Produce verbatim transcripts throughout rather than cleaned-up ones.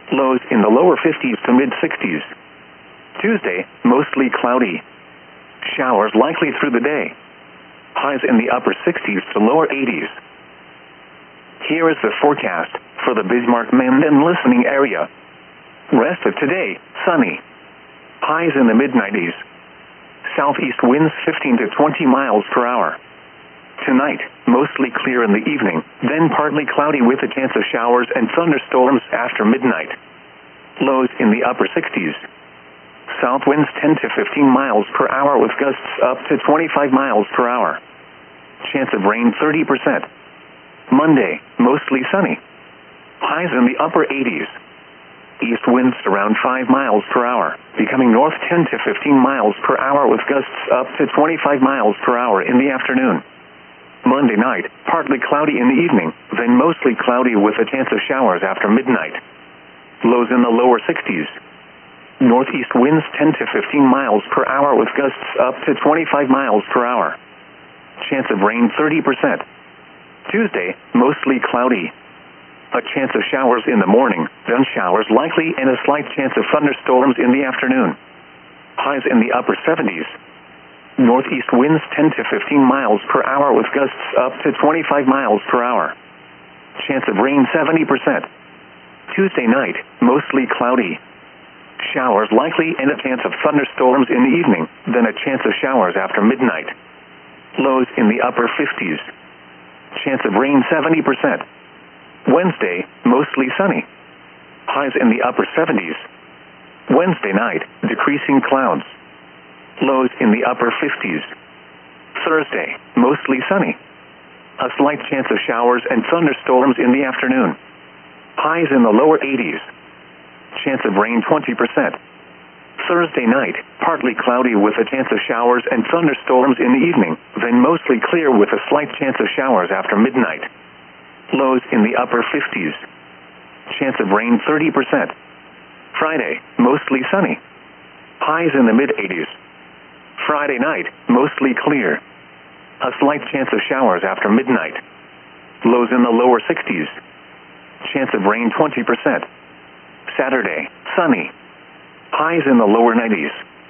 Lows in the lower fifties to mid sixties. Tuesday, mostly cloudy. Showers likely through the day. Highs in the upper sixties to lower eighties. Here is the forecast for the Bismarck, Menden listening area. Rest of today, sunny. Highs in the mid nineties. Southeast winds fifteen to twenty miles per hour. Tonight, mostly clear in the evening, then partly cloudy with a chance of showers and thunderstorms after midnight. Lows in the upper sixties. South winds ten to fifteen miles per hour with gusts up to twenty-five miles per hour. Chance of rain thirty percent. Monday, mostly sunny. Highs in the upper eighties. East winds around five miles per hour, becoming north ten to fifteen miles per hour with gusts up to twenty-five miles per hour in the afternoon. Monday night, partly cloudy in the evening, then mostly cloudy with a chance of showers after midnight. Lows in the lower sixties. Northeast winds ten to fifteen miles per hour with gusts up to twenty-five miles per hour. Chance of rain thirty percent. Tuesday, mostly cloudy. A chance of showers in the morning, then showers likely and a slight chance of thunderstorms in the afternoon. Highs in the upper seventies. Northeast winds ten to fifteen miles per hour with gusts up to twenty-five miles per hour. Chance of rain seventy percent. Tuesday night, mostly cloudy. Showers likely and a chance of thunderstorms in the evening, then a chance of showers after midnight. Lows in the upper fifties. Chance of rain seventy percent. Wednesday, mostly sunny. Highs in the upper seventies. Wednesday night, decreasing clouds. Lows in the upper fifties. Thursday, mostly sunny. A slight chance of showers and thunderstorms in the afternoon. Highs in the lower eighties. Chance of rain twenty percent. Thursday night, partly cloudy with a chance of showers and thunderstorms in the evening, then mostly clear with a slight chance of showers after midnight. Lows in the upper fifties. Chance of rain thirty percent. Friday, mostly sunny. Highs in the mid eighties. Friday night, mostly clear. A slight chance of showers after midnight. Lows in the lower sixties. Chance of rain twenty percent. Saturday, sunny. Highs in the lower nineties.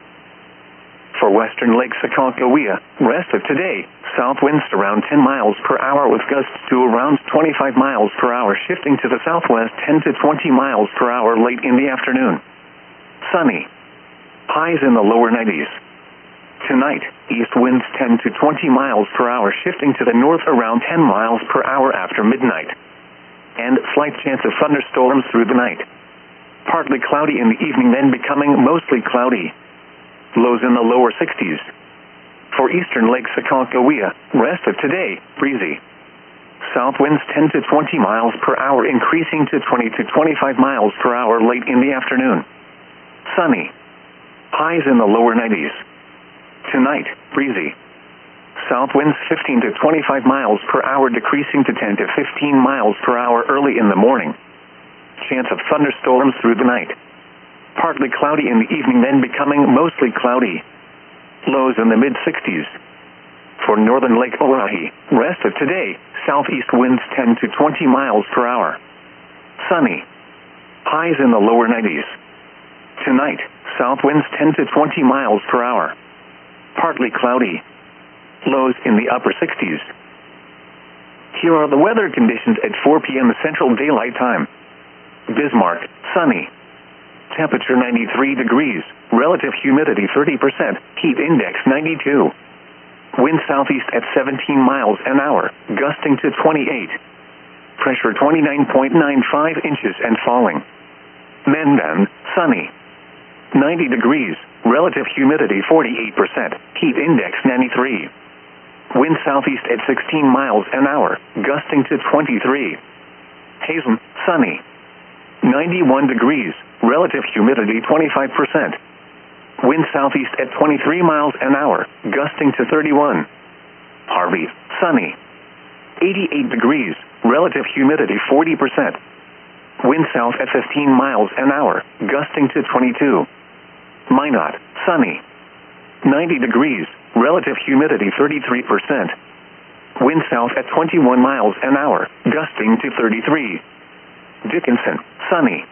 For western Lake Sakakawea, rest of today, south winds around ten miles per hour with gusts to around twenty-five miles per hour, shifting to the southwest ten to twenty miles per hour late in the afternoon. Sunny. Highs in the lower nineties. Tonight, east winds ten to twenty miles per hour, shifting to the north around ten miles per hour after midnight. And slight chance of thunderstorms through the night. Partly cloudy in the evening, then becoming mostly cloudy. Lows in the lower sixties. For eastern Lake Sakakawea, rest of today, breezy. South winds ten to twenty miles per hour, increasing to twenty to twenty-five miles per hour late in the afternoon. Sunny. Highs in the lower nineties. Tonight, breezy. South winds fifteen to twenty-five miles per hour, decreasing to ten to fifteen miles per hour early in the morning. Chance of thunderstorms through the night. Partly cloudy in the evening, then becoming mostly cloudy. Lows in the mid sixties. For northern Lake Oahe, rest of today, southeast winds ten to twenty miles per hour. Sunny. Highs in the lower nineties. Tonight, south winds ten to twenty miles per hour. Partly cloudy. Lows in the upper sixties. Here are the weather conditions at four p.m. Central Daylight Time. Bismarck, sunny. Temperature ninety-three degrees, relative humidity thirty percent, heat index ninety-two. Wind southeast at seventeen miles an hour, gusting to twenty-eight. Pressure twenty-nine point nine five inches and falling. Menden, sunny. ninety degrees, relative humidity forty-eight percent, heat index ninety-three. Wind southeast at sixteen miles an hour, gusting to twenty-three. Hazen, sunny. ninety-one degrees, relative humidity twenty-five percent. Wind southeast at twenty-three miles an hour, gusting to thirty-one. Harvey, sunny. eighty-eight degrees, relative humidity forty percent. Wind south at fifteen miles an hour, gusting to twenty-two. Minot, sunny. ninety degrees, relative humidity thirty-three percent. Wind south at twenty-one miles an hour, gusting to thirty-three. Dickinson, sunny.